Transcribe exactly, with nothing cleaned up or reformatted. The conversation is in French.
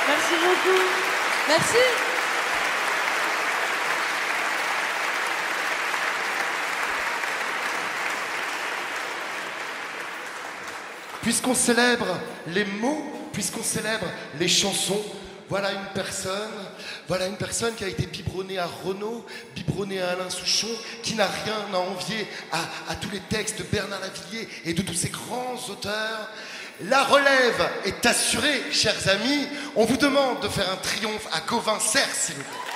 Merci beaucoup. Merci. Puisqu'on célèbre les mots, puisqu'on célèbre les chansons, voilà une personne, voilà une personne qui a été biberonnée à Renaud, biberonnée à Alain Souchon, qui n'a rien à envier à, à tous les textes de Bernard Lavilliers et de tous ces grands auteurs. La relève est assurée, chers amis. On vous demande de faire un triomphe à Gauvin Serre, s'il vous plaît.